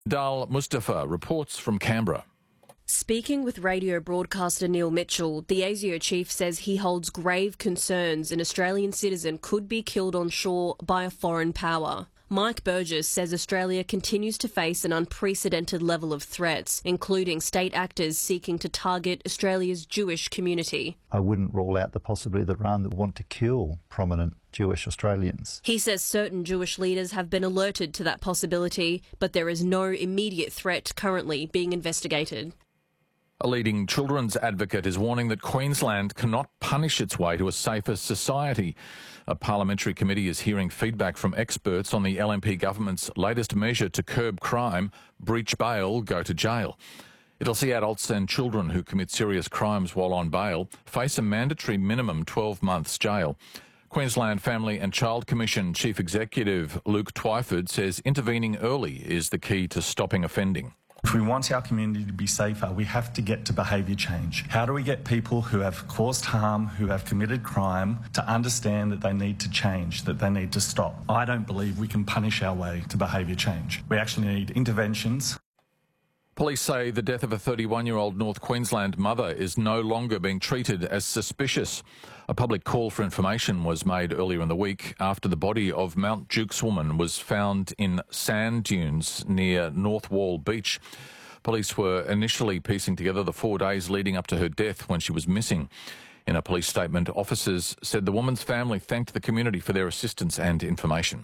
Dal Mustafa reports from Canberra. Speaking with radio broadcaster Neil Mitchell, the ASIO chief says he holds grave concerns an Australian citizen could be killed on shore by a foreign power. Mike Burgess says Australia continues to face an unprecedented level of threats, including state actors seeking to target Australia's Jewish community. I wouldn't rule out the possibility that Iran would want to kill prominent Jewish Australians. He says certain Jewish leaders have been alerted to that possibility, but there is no immediate threat currently being investigated. A leading children's advocate is warning that Queensland cannot punish its way to a safer society. A parliamentary committee is hearing feedback from experts on the LNP government's latest measure to curb crime, breach bail, go to jail. It'll see adults and children who commit serious crimes while on bail face a mandatory minimum 12 months jail. Queensland Family and Child Commission Chief Executive Luke Twyford says intervening early is the key to stopping offending. If we want our community to be safer, we have to get to behaviour change. How do we get people who have caused harm, who have committed crime, to understand that they need to change, that they need to stop? I don't believe we can punish our way to behaviour change. We actually need interventions. Police say the death of a 31-year-old North Queensland mother is no longer being treated as suspicious. A public call for information was made earlier in the week after the body of Mount Jukes woman was found in sand dunes near North Wall Beach. Police were initially piecing together the 4 days leading up to her death when she was missing. In a police statement, officers said the woman's family thanked the community for their assistance and information.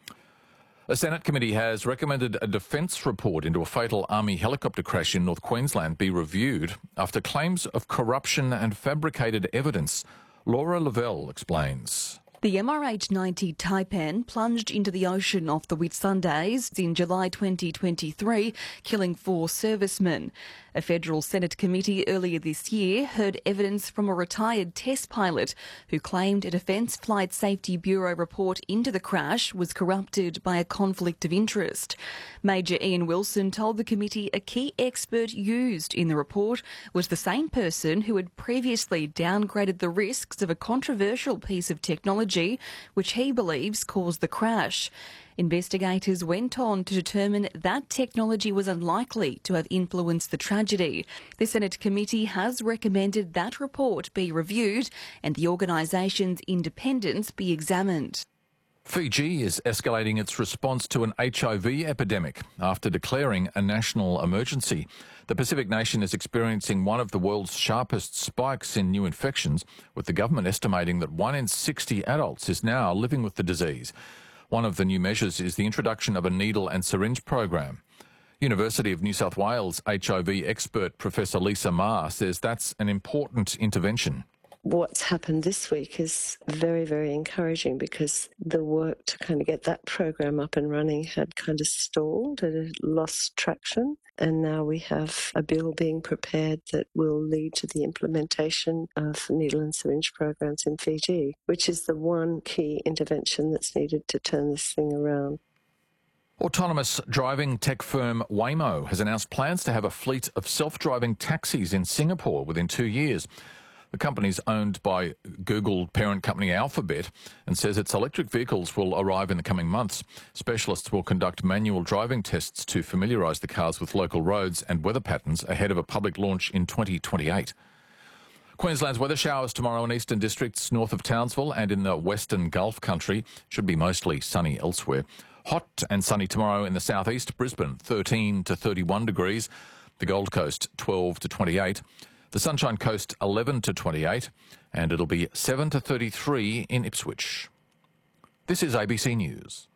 A Senate committee has recommended a defence report into a fatal Army helicopter crash in North Queensland be reviewed after claims of corruption and fabricated evidence. Laura Lavelle explains. The MRH-90 Taipan plunged into the ocean off the Whitsundays in July 2023, killing 4 servicemen. A federal Senate committee earlier this year heard evidence from a retired test pilot who claimed a Defence Flight Safety Bureau report into the crash was corrupted by a conflict of interest. Major Ian Wilson told the committee a key expert used in the report was the same person who had previously downgraded the risks of a controversial piece of technology which he believes caused the crash. Investigators went on to determine that technology was unlikely to have influenced the tragedy. The Senate committee has recommended that report be reviewed and the organisation's independence be examined. Fiji is escalating its response to an HIV epidemic after declaring a national emergency. The Pacific nation is experiencing one of the world's sharpest spikes in new infections, with the government estimating that 1 in 60 adults is now living with the disease. One of the new measures is the introduction of a needle and syringe program. University of New South Wales HIV expert Professor Lisa Ma says that's an important intervention. What's happened this week is very, very encouraging because the work to kind of get that program up and running had kind of stalled, it had lost traction. And now we have a bill being prepared that will lead to the implementation of needle and syringe programs in Fiji, which is the one key intervention that's needed to turn this thing around. Autonomous driving tech firm Waymo has announced plans to have a fleet of self-driving taxis in Singapore within 2 years. The company is owned by Google parent company Alphabet and says its electric vehicles will arrive in the coming months. Specialists will conduct manual driving tests to familiarise the cars with local roads and weather patterns ahead of a public launch in 2028. Queensland's weather showers tomorrow in eastern districts north of Townsville and in the western Gulf country. Should be mostly sunny elsewhere. Hot and sunny tomorrow in the southeast. Brisbane 13 to 31 degrees. The Gold Coast 12 to 28. The Sunshine Coast 11 to 28, and it'll be 7 to 33 in Ipswich. This is ABC News.